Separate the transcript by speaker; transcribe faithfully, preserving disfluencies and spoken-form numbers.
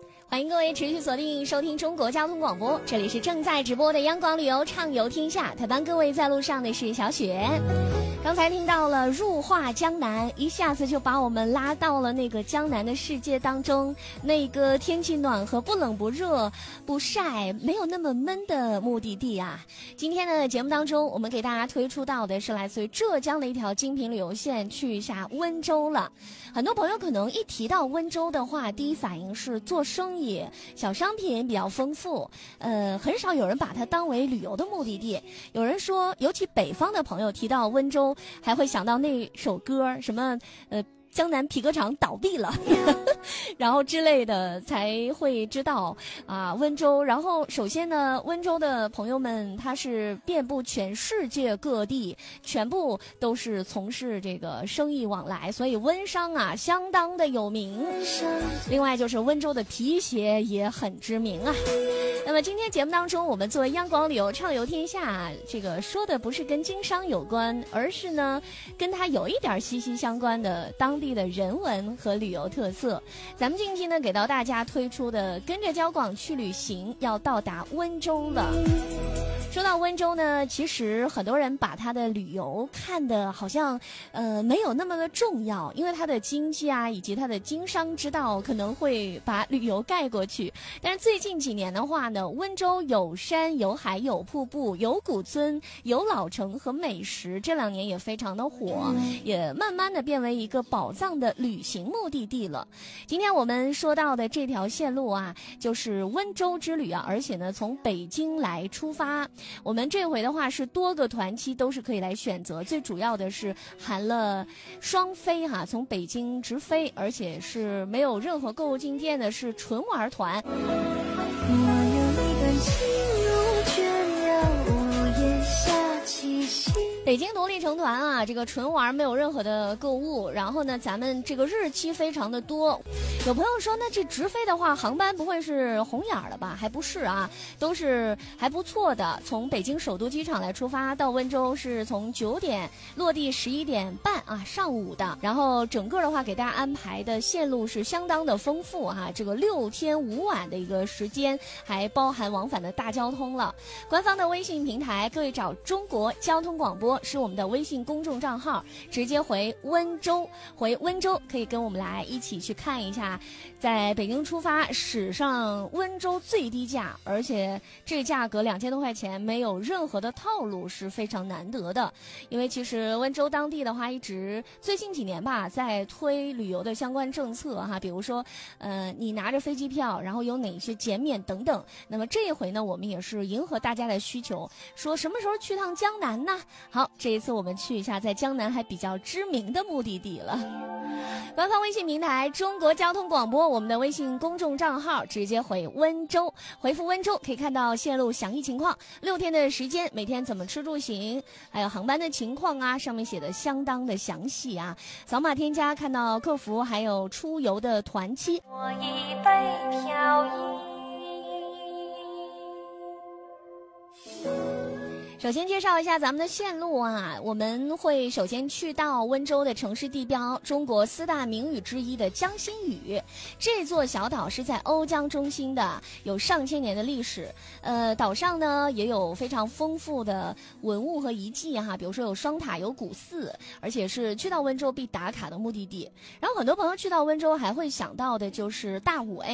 Speaker 1: 欢迎各位持续锁定收听中国交通广播，这里是正在直播的央广旅游畅游天下，陪伴各位在路上的是小雪。刚才听到了入画江南，一下子就把我们拉到了那个江南的世界当中，那个天气暖和、不冷不热、不晒、没有那么闷的目的地啊。今天的节目当中，我们给大家推出到的是来自于浙江的一条精品旅游线，去一下温州了。很多朋友可能一提到温州的话，第一反应是做生意，小商品比较丰富，呃，很少有人把它当为旅游的目的地。有人说，尤其北方的朋友提到温州，还会想到那首歌，什么呃。江南皮革厂倒闭了然后之类的才会知道啊温州。然后首先呢，温州的朋友们他是遍布全世界各地，全部都是从事这个生意往来，所以温商啊相当的有名。另外就是温州的皮鞋也很知名啊。那么今天节目当中，我们作为央广旅游畅游天下，这个说的不是跟经商有关，而是呢跟它有一点息息相关的当地的人文和旅游特色。咱们近期呢给到大家推出的跟着交广去旅行，要到达温州了。说到温州呢，其实很多人把它的旅游看的好像呃没有那么的重要，因为它的经济啊以及它的经商之道可能会把旅游盖过去。但是最近几年的话呢，温州有山有海有瀑布有古村有老城和美食，这两年也非常的火，也慢慢的变为一个宝藏的旅行目的地了。今天我们说到的这条线路啊，就是温州之旅啊，而且呢从北京来出发。我们这回的话是多个团期都是可以来选择，最主要的是含了双飞哈，从北京直飞，而且是没有任何购物进店的，是纯玩团。我有一段情如倦了午夜下起夕。北京独立成团啊，这个纯玩没有任何的购物，然后呢咱们这个日期非常的多。有朋友说，那这直飞的话航班不会是红眼了吧？还不是啊，都是还不错的。从北京首都机场来出发到温州是从九点落地十一点半啊，上午的。然后整个的话给大家安排的线路是相当的丰富哈、啊，这个六天五晚的一个时间，还包含往返的大交通了。官方的微信平台，各位找中国交通广播是我们的微信公众账号，直接回温州，回温州可以跟我们来一起去看一下，在北京出发史上温州最低价，而且这价格两千多块钱，没有任何的套路，是非常难得的。因为其实温州当地的话，一直最近几年吧，在推旅游的相关政策哈，比如说，呃，你拿着飞机票，然后有哪些减免等等。那么这一回呢，我们也是迎合大家的需求，说什么时候去趟江南呢？好，这一次我们去一下在江南还比较知名的目的地了。官方微信平台中国交通广播，我们的微信公众账号直接回温州，回复温州可以看到线路详细情况，六天的时间，每天怎么吃住行，还有航班的情况啊，上面写的相当的详细啊。扫码添加看到客服，还有出游的团期。我一杯飘逸。首先介绍一下咱们的线路啊，我们会首先去到温州的城市地标，中国四大名屿之一的江心屿。这座小岛是在瓯江中心的，有上千年的历史。呃，岛上呢也有非常丰富的文物和遗迹哈，比如说有双塔，有古寺，而且是去到温州必打卡的目的地。然后很多朋友去到温州还会想到的就是大武 A。